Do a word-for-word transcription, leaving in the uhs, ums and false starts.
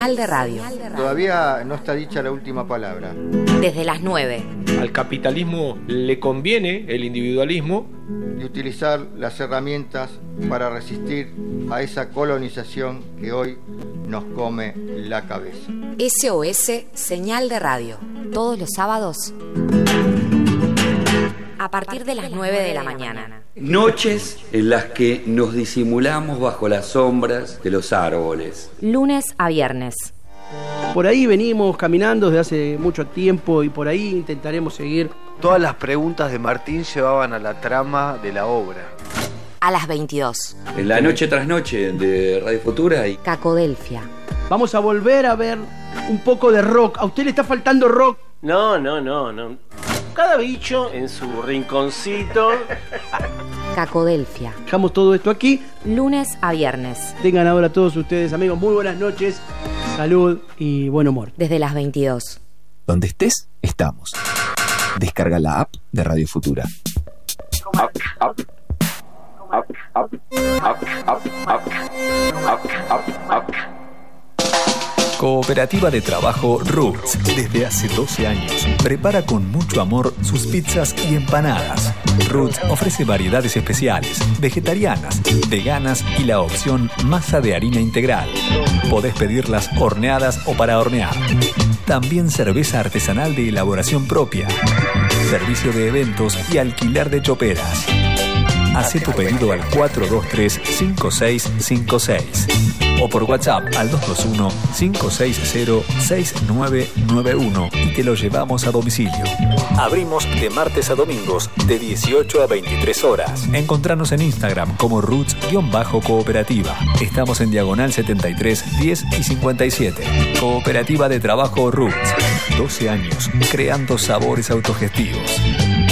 de radio. Todavía no está dicha la última palabra. Desde las nueve. Al capitalismo le conviene el individualismo. Y utilizar las herramientas para resistir a esa colonización que hoy nos come la cabeza. S O S Señal de Radio. Todos los sábados a partir de las nueve de la mañana. Noches en las que nos disimulamos bajo las sombras de los árboles. Lunes a viernes. Por ahí venimos caminando desde hace mucho tiempo y por ahí intentaremos seguir. Todas las preguntas de Martín llevaban a la trama de la obra. A las veintidós. En la noche tras noche de Radio Futura y Cacodelfia. Vamos a volver a ver un poco de rock. ¿A usted le está faltando rock? No, no, no, no. Cada bicho en su rinconcito. Cacodelfia. Dejamos todo esto aquí. Lunes a viernes. Tengan ahora todos ustedes, amigos, muy buenas noches. Salud y buen humor. Desde las veintidós. Donde estés, estamos. Descarga la app de Radio Futura. Up, up. Up, up, up, up, up, up, up, up. Cooperativa de Trabajo Roots. Desde hace doce años prepara con mucho amor sus pizzas y empanadas. Roots ofrece variedades especiales, vegetarianas, veganas y la opción masa de harina integral. Podés pedirlas horneadas o para hornear. También cerveza artesanal de elaboración propia. Servicio de eventos y alquiler de choperas. Hacé tu pedido al cuatro dos tres, cinco seis cinco seis o por WhatsApp al dos dos uno, cinco seis cero, seis nueve nueve uno y te lo llevamos a domicilio. Abrimos de martes a domingos de dieciocho a veintitrés horas. Encontranos en Instagram como Roots-Cooperativa. Estamos en Diagonal setenta y tres, diez y cincuenta y siete. Cooperativa de Trabajo Roots. doce años creando sabores autogestivos.